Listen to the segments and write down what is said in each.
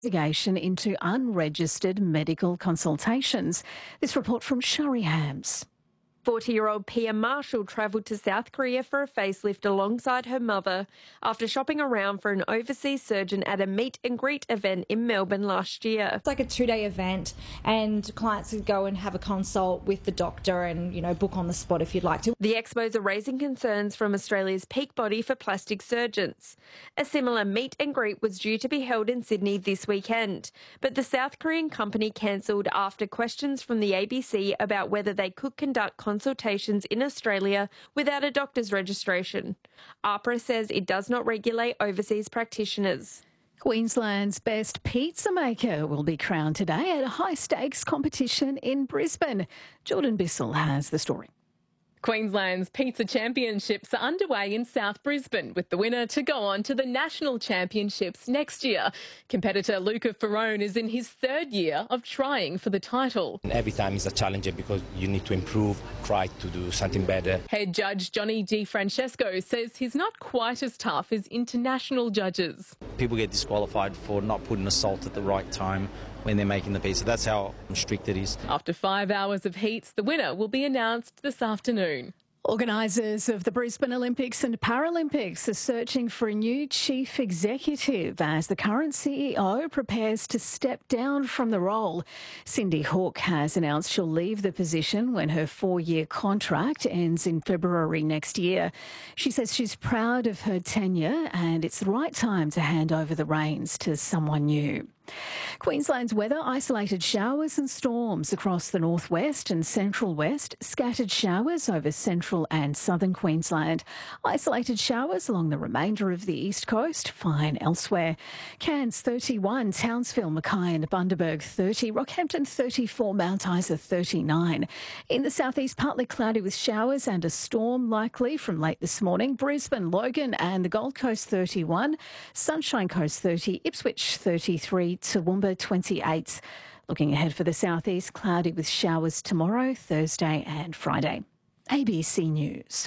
Investigation into unregistered medical consultations. This report from Shari Hams. 40-year-old Pia Marshall travelled to South Korea for a facelift alongside her mother after shopping around for an overseas surgeon at a meet and greet event in Melbourne last year. It's like a 2-day event and clients could go and have a consult with the doctor and, book on the spot if you'd like to. The expos are raising concerns from Australia's peak body for plastic surgeons. A similar meet and greet was due to be held in Sydney this weekend, but the South Korean company cancelled after questions from the ABC about whether they could conduct consultations in Australia without a doctor's registration. AHPRA says it does not regulate overseas practitioners. Queensland's best pizza maker will be crowned today at a high-stakes competition in Brisbane. Jordan Bissell has the story. Queensland's Pizza Championships are underway in South Brisbane, with the winner to go on to the National Championships next year. Competitor Luca Ferrone is in his third year of trying for the title. Every time is a challenge because you need to improve, try to do something better. Head judge Johnny DiFrancesco says he's not quite as tough as international judges. People get disqualified for not putting the salt at the right time when they're making the pizza. That's how strict it is. After 5 hours of heats, the winner will be announced this afternoon. Organisers of the Brisbane Olympics and Paralympics are searching for a new chief executive as the current CEO prepares to step down from the role. Cindy Hook has announced she'll leave the position when her 4-year contract ends in February next year. She says she's proud of her tenure and it's the right time to hand over the reins to someone new. Queensland's weather: isolated showers and storms across the northwest and central west, scattered showers over central and southern Queensland, isolated showers along the remainder of the east coast, fine elsewhere. Cairns 31, Townsville, Mackay and Bundaberg 30, Rockhampton 34, Mount Isa 39. In the southeast, partly cloudy with showers and a storm likely from late this morning. Brisbane, Logan and the Gold Coast 31, Sunshine Coast 30, Ipswich 33, Toowoomba 28. Looking ahead for the southeast, cloudy with showers tomorrow, Thursday and Friday. ABC News.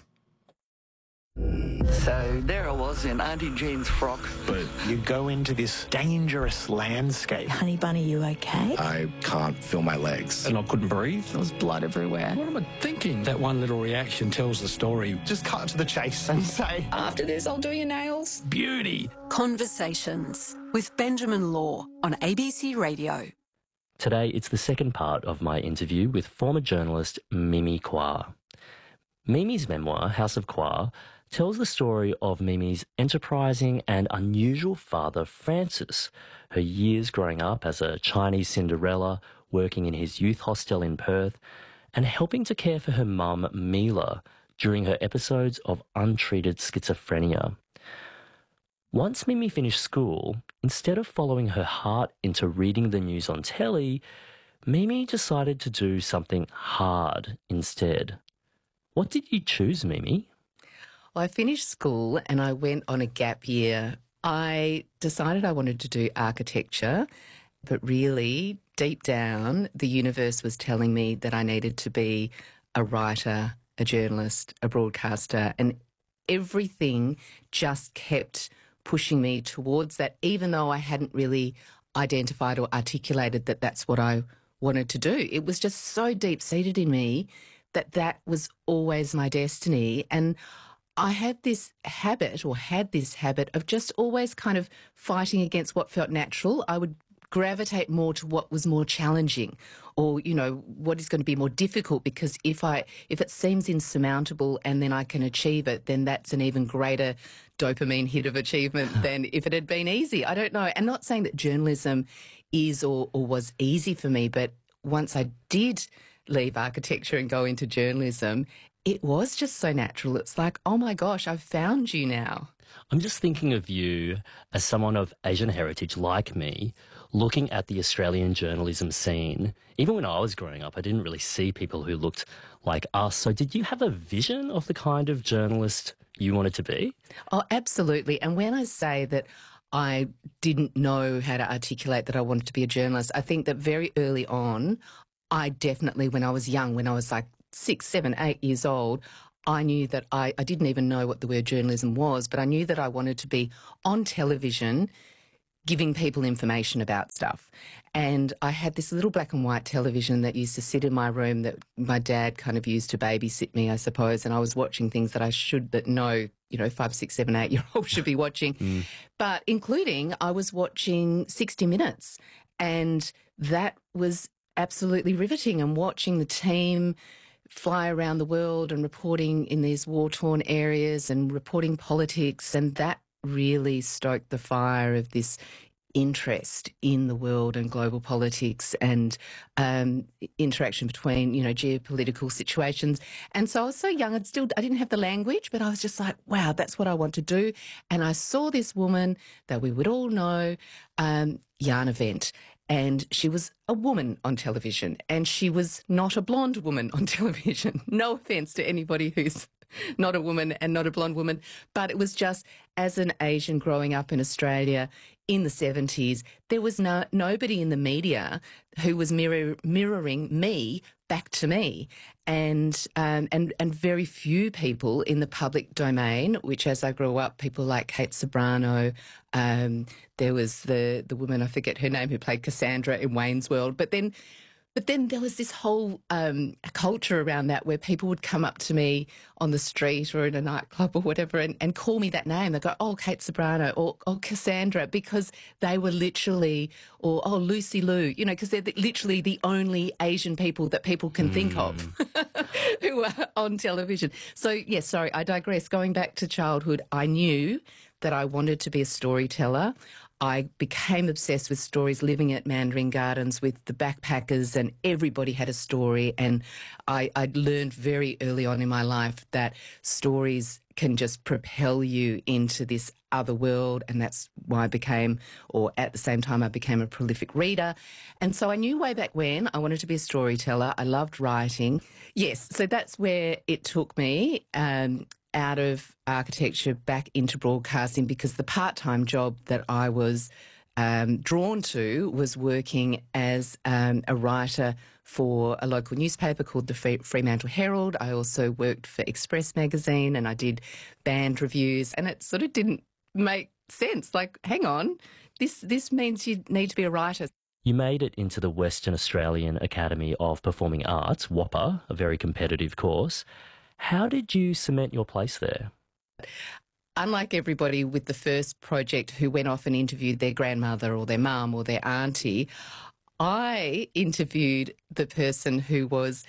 So there I was in Auntie Jean's frock. But you go into this dangerous landscape. Honey Bunny, you okay? I can't feel my legs. And I couldn't breathe. There was blood everywhere. What am I thinking? That one little reaction tells the story. Just cut to the chase and say, after this, I'll do your nails. Beauty. Conversations with Benjamin Law on ABC Radio. Today, it's the second part of my interview with former journalist Mimi Kwa. Mimi's memoir, House of Kwa, tells the story of Mimi's enterprising and unusual father, Francis, her years growing up as a Chinese Cinderella, working in his youth hostel in Perth, and helping to care for her mum, Mila, during her episodes of untreated schizophrenia. Once Mimi finished school, instead of following her heart into reading the news on telly, Mimi decided to do something hard instead. What did you choose, Mimi? Well, I finished school and I went on a gap year. I decided I wanted to do architecture, but really, deep down, the universe was telling me that I needed to be a writer, a journalist, a broadcaster, and everything just kept pushing me towards that, even though I hadn't really identified or articulated that that's what I wanted to do. It was just so deep-seated in me that that was always my destiny. And I had this habit of just always kind of fighting against what felt natural. I would gravitate more to what was more challenging or, what is going to be more difficult, because if it seems insurmountable and then I can achieve it, then that's an even greater dopamine hit of achievement than if it had been easy. I don't know. And not saying that journalism is or was easy for me, but once I did leave architecture and go into journalism, it was just so natural. It's like, oh my gosh, I've found you now. I'm just thinking of you as someone of Asian heritage like me, looking at the Australian journalism scene. Even when I was growing up, I didn't really see people who looked like us. So did you have a vision of the kind of journalist you wanted to be? Oh, absolutely. And when I say that I didn't know how to articulate that I wanted to be a journalist, I think that very early on, I definitely, when I was young, when I was like 6, 7, 8 years old, I knew that I didn't even know what the word journalism was, but I knew that I wanted to be on television giving people information about stuff. And I had this little black and white television that used to sit in my room that my dad kind of used to babysit me, I suppose. And I was watching things that no, 5, 6, 7, 8-year-old should be watching. But including I was watching 60 Minutes. And that was absolutely riveting, and watching the team fly around the world and reporting in these war-torn areas and reporting politics, and that really stoked the fire of this interest in the world and global politics and interaction between, geopolitical situations. And so I was so young, I didn't have the language, but I was just like, wow, that's what I want to do. And I saw this woman that we would all know, Jana Wendt. And she was a woman on television, and she was not a blonde woman on television. No offence to anybody who's not a woman and not a blonde woman, but it was just, as an Asian growing up in Australia in the 70s, there was nobody in the media who was mirroring me back to me, and very few people in the public domain, which as I grew up, people like Kate Ceberano, there was the woman, I forget her name, who played Cassandra in Wayne's World, but then there was this whole culture around that where people would come up to me on the street or in a nightclub or whatever and call me that name. They'd go, oh, Kate Ceberano or Cassandra, because they were literally, or oh, Lucy Liu, because they're literally the only Asian people that people can think of who are on television. So, yes, sorry, I digress. Going back to childhood, I knew that I wanted to be a storyteller. I became obsessed with stories, living at Mandarin Gardens with the backpackers, and everybody had a story. And I'd learned very early on in my life that stories can just propel you into this other world, and that's why at the same time, I became a prolific reader. And so I knew way back when I wanted to be a storyteller. I loved writing. Yes, so that's where it took me. Out of architecture back into broadcasting, because the part-time job that I was drawn to was working as a writer for a local newspaper called the Fremantle Herald. I also worked for Express magazine, and I did band reviews, and it sort of didn't make sense. Like, hang on, this means you need to be a writer. You made it into the Western Australian Academy of Performing Arts, WAAPA, a very competitive course. How did you cement your place there? Unlike everybody with the first project who went off and interviewed their grandmother or their mum or their auntie, I interviewed the person who was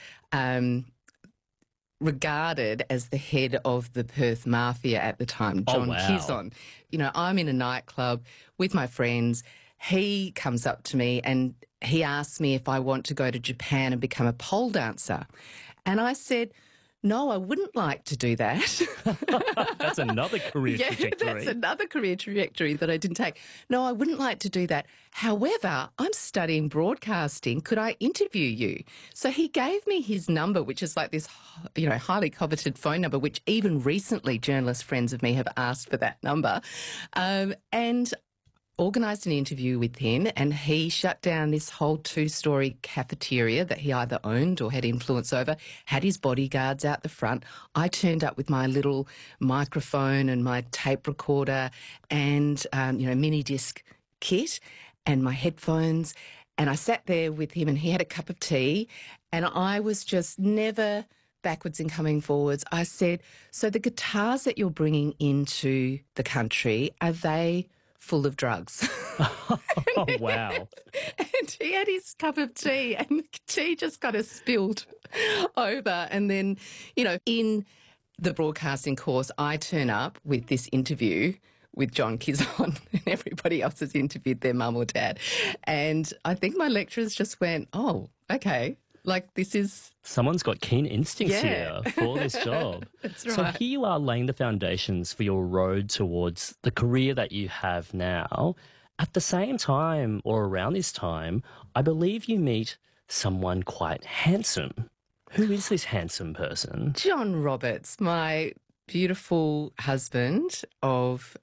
regarded as the head of the Perth Mafia at the time, John Kizon. I'm in a nightclub with my friends. He comes up to me and he asks me if I want to go to Japan and become a pole dancer. And I said, no, I wouldn't like to do that. That's another career trajectory. That's another career trajectory that I didn't take. No, I wouldn't like to do that. However, I'm studying broadcasting. Could I interview you? So he gave me his number, which is like this, highly coveted phone number, which even recently journalist friends of me have asked for that number. And organised an interview with him, and he shut down this whole 2-story cafeteria that he either owned or had influence over, had his bodyguards out the front. I turned up with my little microphone and my tape recorder and, mini disc kit and my headphones, and I sat there with him, and he had a cup of tea, and I was just never backwards and coming forwards. I said, so the guitars that you're bringing into the country, are they full of drugs? Oh, wow. And he had his cup of tea, and the tea just kind of spilled over. And then, in the broadcasting course, I turn up with this interview with John Kizon, and everybody else has interviewed their mum or dad. And I think my lecturers just went, oh, okay, like this is... Someone's got keen instincts here for this job. That's right. So here you are laying the foundations for your road towards the career that you have now. At the same time, or around this time, I believe you meet someone quite handsome. Who is this handsome person? John Roberts, my beautiful husband of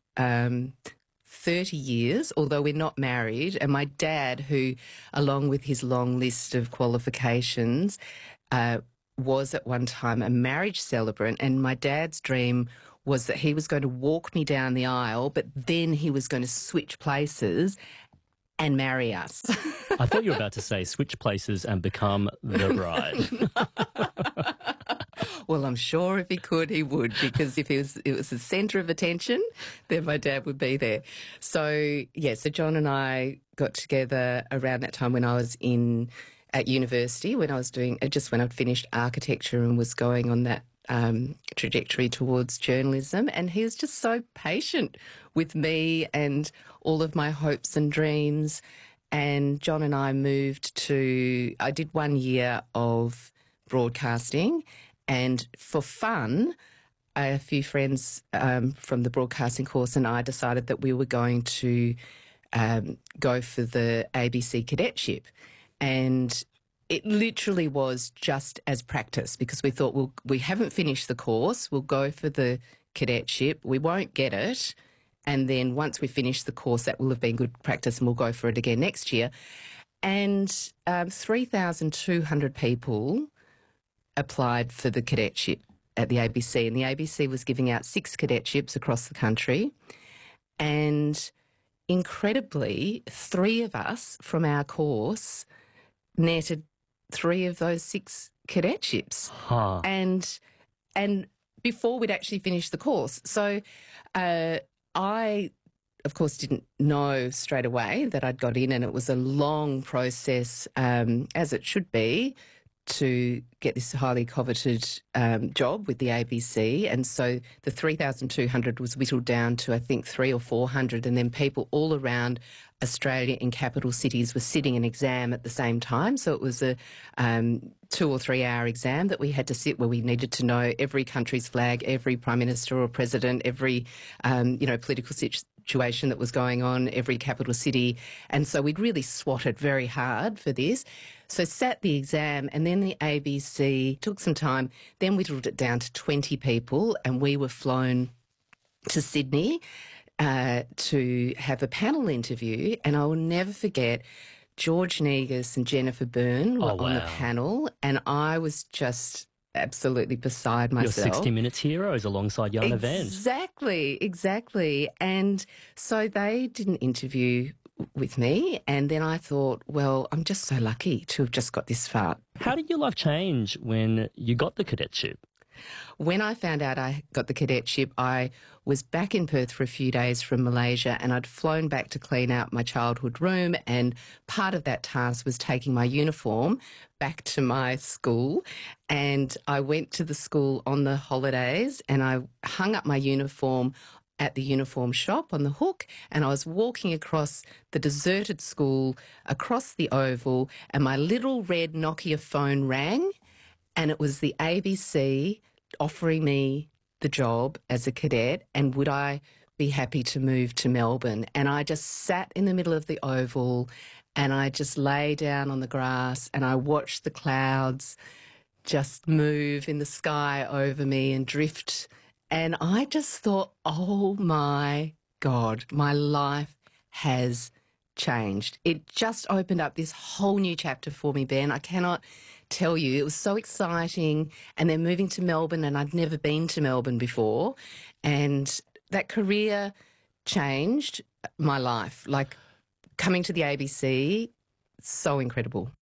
30 years, although we're not married, and my dad, who, along with his long list of qualifications, was at one time a marriage celebrant, and my dad's dream was that he was going to walk me down the aisle, but then he was going to switch places and marry us. I thought you were about to say switch places and become the bride. Well, I'm sure if he could, he would, because if it was the centre of attention, then my dad would be there. So, so John and I got together around that time when I was at university, when I'd finished architecture and was going on that trajectory towards journalism. And he was just so patient with me and all of my hopes and dreams. And John and I I did 1 year of broadcasting, and for fun, a few friends from the broadcasting course and I decided that we were going to go for the ABC cadetship. And it literally was just as practice, because we thought, we haven't finished the course, we'll go for the cadetship, we won't get it, and then once we finish the course, that will have been good practice and we'll go for it again next year. And 3,200 people applied for the cadetship at the ABC, and the ABC was giving out 6 cadetships across the country. And incredibly, 3 of us from our course netted 3 of those 6 cadetships. Huh. And before we'd actually finished the course. So I, of course, didn't know straight away that I'd got in, and it was a long process, as it should be, to get this highly coveted job with the ABC. And so the 3,200 was whittled down to, I think, 300 or 400, and then people all around Australia in capital cities were sitting an exam at the same time. So it was a 2 or 3 hour exam that we had to sit, where we needed to know every country's flag, every Prime Minister or President, every political situation that was going on, every capital city. And so we'd really swatted very hard for this. So sat the exam, and then the ABC took some time, then whittled it down to 20 people, and we were flown to Sydney to have a panel interview. And I will never forget, George Negus and Jennifer Byrne were on the panel, and I was just absolutely beside myself. Your 60 Minutes heroes alongside Jana Van. Exactly. And so they did an interview with me, and then I thought, well, I'm just so lucky to have just got this far. How did your life change when you got the cadetship? When I found out I got the cadetship, I was back in Perth for a few days from Malaysia, and I'd flown back to clean out my childhood room, and part of that task was taking my uniform back to my school. And I went to the school on the holidays, and I hung up my uniform at the uniform shop on the hook, and I was walking across the deserted school, across the oval, and my little red Nokia phone rang, and it was the ABC offering me the job as a cadet, and would I be happy to move to Melbourne. And I just sat in the middle of the oval, and I just lay down on the grass, and I watched the clouds just move in the sky over me and drift. And I just thought, oh my God, my life has changed. It just opened up this whole new chapter for me, Ben. I cannot tell you. It was so exciting. And then moving to Melbourne, and I'd never been to Melbourne before. And that career changed my life. Like, coming to the ABC, so incredible.